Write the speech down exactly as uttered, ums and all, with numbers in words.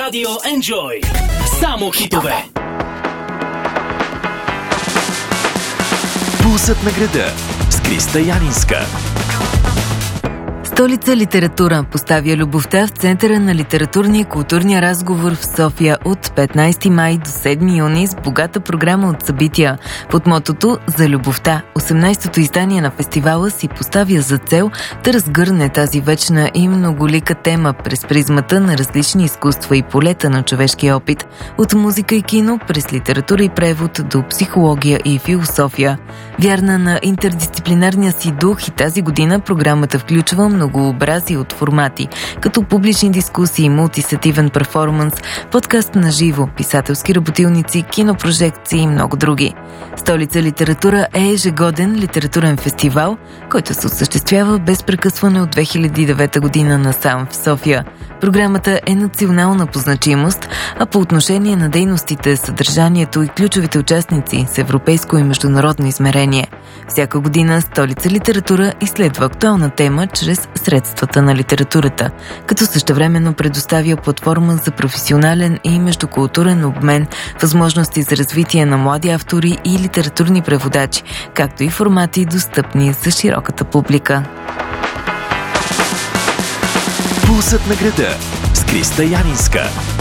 Радио Enjoy. Само хитове. Пулсът на града с Криста Янинска. Столица литература поставя любовта в центъра на литературния и културния разговор в София от петнайсети май до седми юни с богата програма от събития. Под мотото «За любовта» осемнайсетото издание на фестивала си поставя за цел да разгърне тази вечна и многолика тема през призмата на различни изкуства и полета на човешкия опит. От музика и кино през литература и превод до психология и философия. Вярна на интердисциплинарния си дух и тази година програмата включва многообразие от формати, като публични дискусии, мултисетивен перформанс, подкаст на живо, писателски работилници, кинопрожекции и много други. Столица литература е ежегоден литературен фестивал, който се осъществява без прекъсване от две хиляди и девета година насам в София. Програмата е национална по значимост, а по отношение на дейностите, съдържанието и ключовите участници с европейско и международно измерение. Всяка година Столица литература изследва актуална тема чрез средствата на литературата, като същевременно предоставя платформа за професионален и междукултурен обмен, възможности за развитие на млади автори и литературни преводачи, както и формати достъпни за широката публика. Пулсът на града с Криста Янинска.